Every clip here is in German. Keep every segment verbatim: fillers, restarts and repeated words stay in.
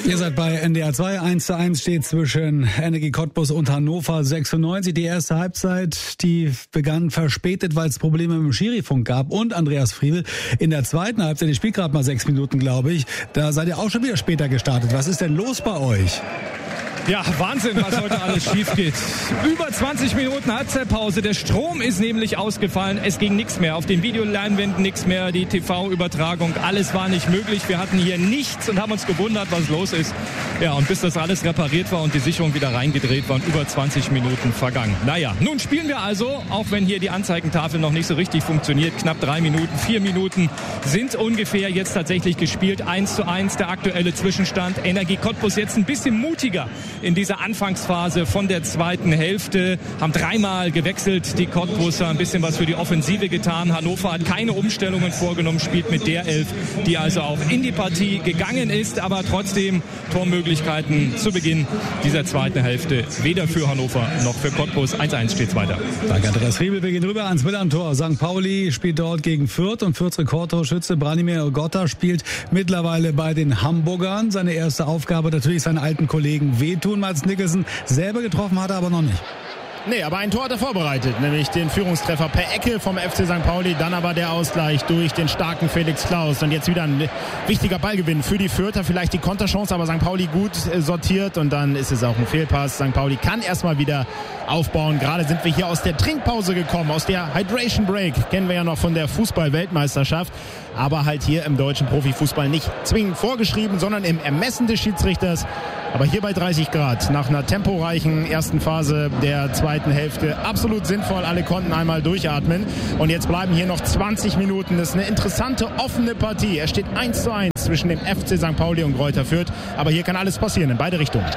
Ihr seid bei N D R zwei. eins zu eins steht zwischen Energie Cottbus und Hannover sechsundneunzig. Die erste Halbzeit, die begann verspätet, weil es Probleme mit dem Schirifunk gab. Und Andreas Friedl in der zweiten Halbzeit, die spielt gerade mal sechs Minuten, glaube ich. Da seid ihr auch schon wieder später gestartet. Was ist denn los bei euch? Ja, Wahnsinn, was heute alles schief geht. Über zwanzig Minuten Halbzeitpause. Der Strom ist nämlich ausgefallen. Es ging nichts mehr. Auf den Videoleinwänden nichts mehr. Die T V-Übertragung, alles war nicht möglich. Wir hatten hier nichts und haben uns gewundert, was los ist. Ja, und bis das alles repariert war und die Sicherung wieder reingedreht, waren über zwanzig Minuten vergangen. Naja, nun spielen wir also, auch wenn hier die Anzeigentafel noch nicht so richtig funktioniert. Knapp drei Minuten, vier Minuten sind ungefähr jetzt tatsächlich gespielt. eins zu eins der aktuelle Zwischenstand. Energie Cottbus jetzt ein bisschen mutiger in dieser Anfangsphase von der zweiten Hälfte. Haben dreimal gewechselt, die Cottbuser, ein bisschen was für die Offensive getan. Hannover hat keine Umstellungen vorgenommen, spielt mit der Elf, die also auch in die Partie gegangen ist, aber trotzdem Tormöglichkeiten zu Beginn dieser zweiten Hälfte. Weder für Hannover noch für Cottbus. eins zu eins steht's weiter. Danke, Andreas Friedl. Wir gehen rüber ans Millern-Tor. Sankt Pauli spielt dort gegen Fürth und Fürths Rekordtorschütze Branimir Gotta spielt mittlerweile bei den Hamburgern. Seine erste Aufgabe natürlich seinen alten Kollegen wehtun. Mats Nicholson selber getroffen hat er aber noch nicht. Nee, aber ein Tor hat er vorbereitet, nämlich den Führungstreffer per Ecke vom F C Sankt Pauli, dann aber der Ausgleich durch den starken Felix Klaus und jetzt wieder ein wichtiger Ballgewinn für die Fürther, vielleicht die Konterchance, aber Sankt Pauli gut sortiert und dann ist es auch ein Fehlpass. Sankt Pauli kann erstmal wieder aufbauen. Gerade sind wir hier aus der Trinkpause gekommen, aus der Hydration Break, kennen wir ja noch von der Fußball-Weltmeisterschaft, aber halt hier im deutschen Profifußball nicht zwingend vorgeschrieben, sondern im Ermessen des Schiedsrichters. Aber hier bei dreißig Grad, nach einer temporeichen ersten Phase der zweiten Hälfte, absolut sinnvoll. Alle konnten einmal durchatmen. Und jetzt bleiben hier noch zwanzig Minuten. Das ist eine interessante, offene Partie. Es steht eins zu eins zwischen dem F C Sankt Pauli und Greuther Fürth. Aber hier kann alles passieren, in beide Richtungen.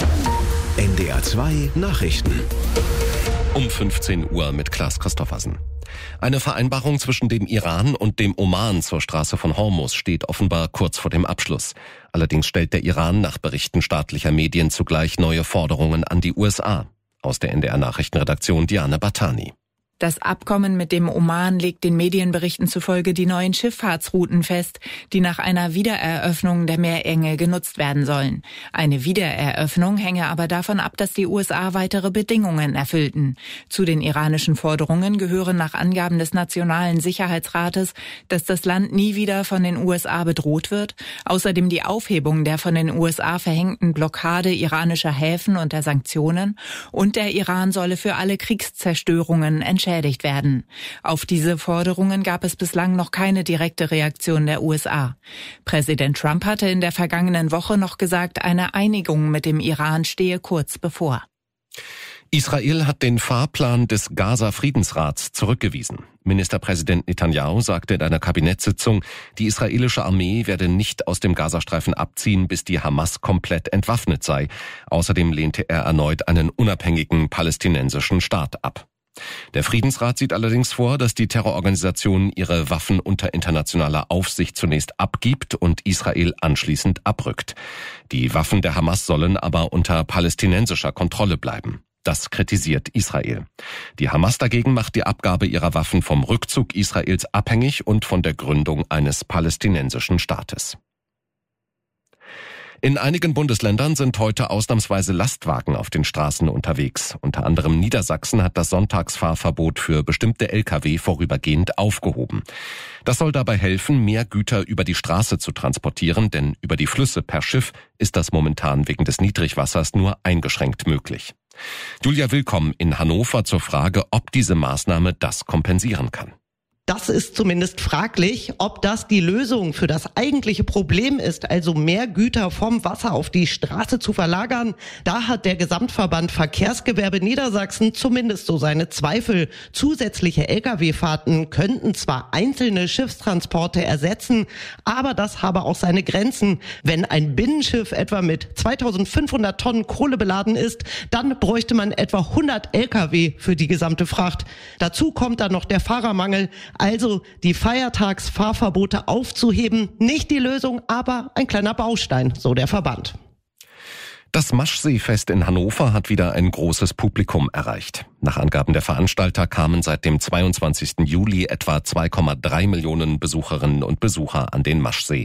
N D R zwei Nachrichten. Um fünfzehn Uhr mit Klaas Christoffersen. Eine Vereinbarung zwischen dem Iran und dem Oman zur Straße von Hormuz steht offenbar kurz vor dem Abschluss. Allerdings stellt der Iran nach Berichten staatlicher Medien zugleich neue Forderungen an die U S A. Aus der N D R-Nachrichtenredaktion Diane Batani. Das Abkommen mit dem Oman legt den Medienberichten zufolge die neuen Schifffahrtsrouten fest, die nach einer Wiedereröffnung der Meerenge genutzt werden sollen. Eine Wiedereröffnung hänge aber davon ab, dass die U S A weitere Bedingungen erfüllten. Zu den iranischen Forderungen gehören nach Angaben des Nationalen Sicherheitsrates, dass das Land nie wieder von den U S A bedroht wird, außerdem die Aufhebung der von den U S A verhängten Blockade iranischer Häfen und der Sanktionen und der Iran solle für alle Kriegszerstörungen entschädigt werden. Auf diese Forderungen gab es bislang noch keine direkte Reaktion der U S A. Präsident Trump hatte in der vergangenen Woche noch gesagt, eine Einigung mit dem Iran stehe kurz bevor. Israel hat den Fahrplan des Gaza-Friedensrats zurückgewiesen. Ministerpräsident Netanyahu sagte in einer Kabinettssitzung, die israelische Armee werde nicht aus dem Gazastreifen abziehen, bis die Hamas komplett entwaffnet sei. Außerdem lehnte er erneut einen unabhängigen palästinensischen Staat ab. Der Friedensrat sieht allerdings vor, dass die Terrororganisation ihre Waffen unter internationaler Aufsicht zunächst abgibt und Israel anschließend abrückt. Die Waffen der Hamas sollen aber unter palästinensischer Kontrolle bleiben. Das kritisiert Israel. Die Hamas dagegen macht die Abgabe ihrer Waffen vom Rückzug Israels abhängig und von der Gründung eines palästinensischen Staates. In einigen Bundesländern sind heute ausnahmsweise Lastwagen auf den Straßen unterwegs. Unter anderem Niedersachsen hat das Sonntagsfahrverbot für bestimmte L K W vorübergehend aufgehoben. Das soll dabei helfen, mehr Güter über die Straße zu transportieren, denn über die Flüsse per Schiff ist das momentan wegen des Niedrigwassers nur eingeschränkt möglich. Julia Willkomm in Hannover zur Frage, ob diese Maßnahme das kompensieren kann. Das ist zumindest fraglich, ob das die Lösung für das eigentliche Problem ist, also mehr Güter vom Wasser auf die Straße zu verlagern. Da hat der Gesamtverband Verkehrsgewerbe Niedersachsen zumindest so seine Zweifel. Zusätzliche L K W-Fahrten könnten zwar einzelne Schiffstransporte ersetzen, aber das habe auch seine Grenzen. Wenn ein Binnenschiff etwa mit zweitausendfünfhundert Tonnen Kohle beladen ist, dann bräuchte man etwa hundert L K W für die gesamte Fracht. Dazu kommt dann noch der Fahrermangel. Also die Feiertagsfahrverbote aufzuheben, nicht die Lösung, aber ein kleiner Baustein, so der Verband. Das Maschseefest in Hannover hat wieder ein großes Publikum erreicht. Nach Angaben der Veranstalter kamen seit dem zweiundzwanzigsten Juli etwa zwei Komma drei Millionen Besucherinnen und Besucher an den Maschsee.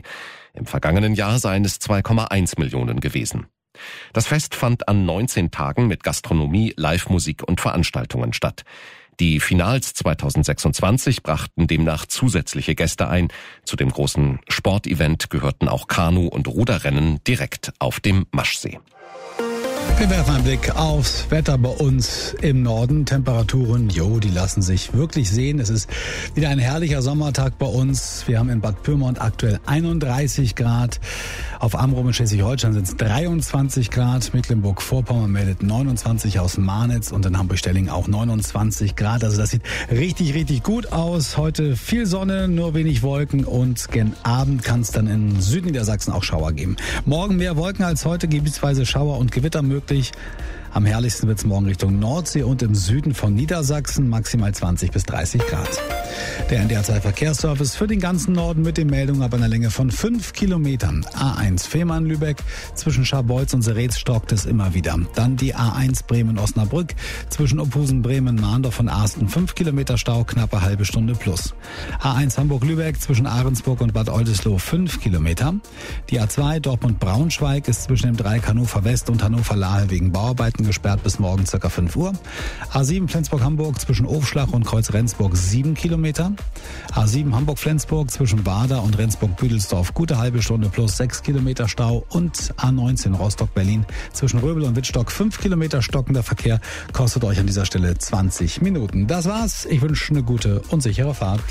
Im vergangenen Jahr seien es zwei Komma eins Millionen gewesen. Das Fest fand an neunzehn Tagen mit Gastronomie, Live-Musik und Veranstaltungen statt. Die Finals zweitausendsechsundzwanzig brachten demnach zusätzliche Gäste ein. Zu dem großen Sportevent gehörten auch Kanu- und Ruderrennen direkt auf dem Maschsee. Wir werfen einen Blick aufs Wetter bei uns im Norden. Temperaturen, jo, die lassen sich wirklich sehen. Es ist wieder ein herrlicher Sommertag bei uns. Wir haben in Bad Pyrmont aktuell einunddreißig Grad. Auf Amrum in Schleswig-Holstein sind es dreiundzwanzig Grad. Mecklenburg-Vorpommern meldet neunundzwanzig aus Manitz und in Hamburg-Stellingen auch neunundzwanzig Grad. Also das sieht richtig, richtig gut aus. Heute viel Sonne, nur wenig Wolken und gen Abend kann es dann in Südniedersachsen auch Schauer geben. Morgen mehr Wolken als heute, gebietsweise Schauer und Gewitter möglich. Am herrlichsten wird es morgen Richtung Nordsee und im Süden von Niedersachsen, maximal zwanzig bis dreißig Grad. Der N D R zwei Verkehrsservice für den ganzen Norden mit den Meldungen ab einer Länge von fünf Kilometern. A eins Fehmarn-Lübeck, zwischen Scharbeutz und Seretz stockt es immer wieder. Dann die A eins Bremen-Osnabrück, zwischen Opusen-Bremen-Mahndorf und Arsten fünf Kilometer Stau, knappe halbe Stunde plus. A eins Hamburg-Lübeck, zwischen Ahrensburg und Bad Oldesloe fünf Kilometer. Die A zwei Dortmund-Braunschweig ist zwischen dem Dreieck Hannover West und Hannover-Lahe wegen Bauarbeiten gesperrt bis morgen ca. fünf Uhr. A sieben Flensburg-Hamburg zwischen Ofschlach und Kreuz-Rendsburg sieben Kilometer. A sieben Hamburg-Flensburg zwischen Bader und Rendsburg-Büdelsdorf gute halbe Stunde plus sechs Kilometer Stau. Und A neunzehn Rostock-Berlin zwischen Röbel und Wittstock fünf Kilometer stockender Verkehr kostet euch an dieser Stelle zwanzig Minuten. Das war's. Ich wünsche eine gute und sichere Fahrt.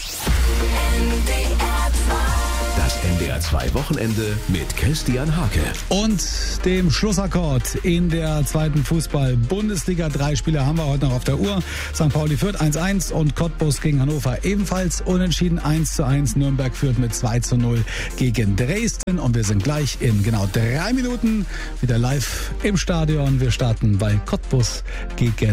Das N D R zwei Wochenende mit Christian Hake. Und dem Schlussakkord in der zweiten Fußball-Bundesliga. Drei Spiele haben wir heute noch auf der Uhr. Sankt Pauli führt eins eins und Cottbus gegen Hannover ebenfalls unentschieden eins zu eins. Nürnberg führt mit zwei zu null gegen Dresden. Und wir sind gleich in genau drei Minuten wieder live im Stadion. Wir starten bei Cottbus gegen